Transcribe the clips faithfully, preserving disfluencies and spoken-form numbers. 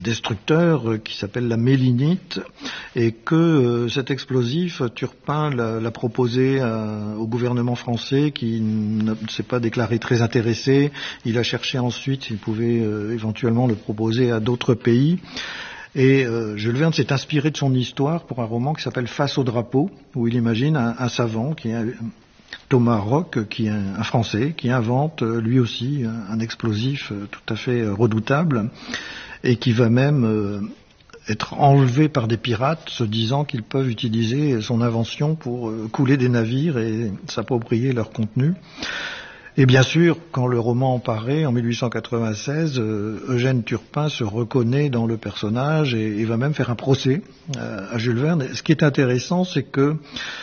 destructeur qui s'appelle la mélinite et que euh, cet explosif, Turpin l'a, l'a proposé à, au gouvernement français qui ne s'est pas déclaré très intéressé. Il a cherché ensuite s'il pouvait euh, éventuellement le proposer à d'autres pays. Et euh, Jules Verne s'est inspiré de son histoire pour un roman qui s'appelle Face au drapeau, où il imagine un, un savant qui est un, Thomas Roch, qui est un, un Français, qui invente euh, lui aussi un, un explosif euh, tout à fait euh, redoutable, et qui va même euh, être enlevé par des pirates, se disant qu'ils peuvent utiliser son invention pour euh, couler des navires et s'approprier leur contenu. Et bien sûr, quand le roman paraît en mille huit cent quatre-vingt-seize, euh, Eugène Turpin se reconnaît dans le personnage et, et va même faire un procès euh, à Jules Verne. Et ce qui est intéressant, c'est que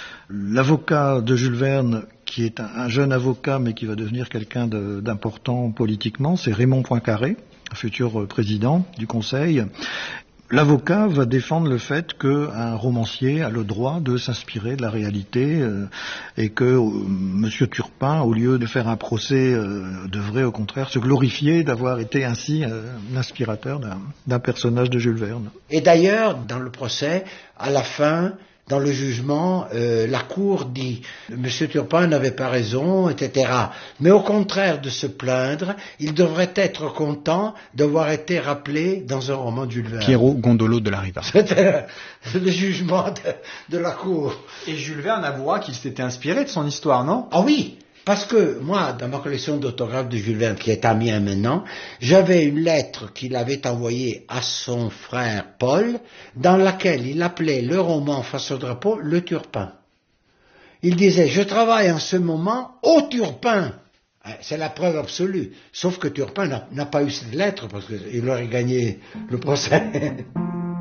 l'avocat de Jules Verne, qui est un, un jeune avocat mais qui va devenir quelqu'un de, d'important politiquement, c'est Raymond Poincaré, futur président du Conseil. L'avocat va défendre le fait qu'un romancier a le droit de s'inspirer de la réalité euh, et que euh, Monsieur Turpin, au lieu de faire un procès, euh, devrait au contraire se glorifier d'avoir été ainsi euh, l'inspirateur d'un, d'un personnage de Jules Verne. Et d'ailleurs, dans le procès, à la fin, dans le jugement, euh, la Cour dit « Monsieur Turpin n'avait pas raison, et cetera » Mais au contraire de se plaindre, il devrait être content d'avoir été rappelé dans un roman de Jules Verne. Piero Gondolo de la Riva. C'était le jugement de, de la Cour. Et Jules Verne avouera qu'il s'était inspiré de son histoire, non ? Ah oui, parce que moi, dans ma collection d'autographes de Jules Verne, qui est à mien maintenant, j'avais une lettre qu'il avait envoyée à son frère Paul, dans laquelle il appelait le roman Face au drapeau le Turpin. Il disait « Je travaille en ce moment au Turpin ». C'est la preuve absolue. Sauf que Turpin n'a, n'a pas eu cette lettre parce qu'il aurait gagné le procès.